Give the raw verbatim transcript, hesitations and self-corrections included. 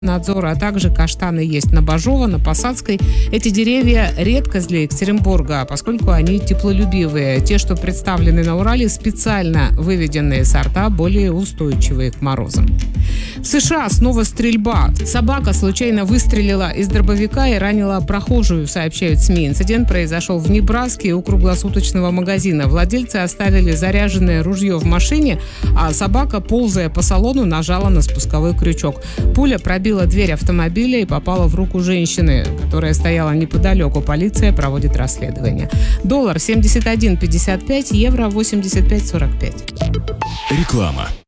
Надзора, а также каштаны есть на Бажова, на Посадской. Эти деревья редкость для Екатеринбурга, поскольку они теплолюбивые. Те, что представлены на Урале, специально выведенные сорта, более устойчивые к морозам. В США снова стрельба. Собака случайно выстрелила из дробовика и ранила прохожую, сообщают СМИ. Инцидент произошел в Небраске у круглосуточного магазина. Владельцы оставили заряженное ружье в машине, а собака, ползая по салону, нажала на спусковой крючок. Пуля пробила дверь автомобиля и попала в руку женщины, которая стояла неподалеку. Полиция проводит расследование. Доллар семьдесят один пятьдесят пять, евро восемьдесят пять сорок пять. Реклама.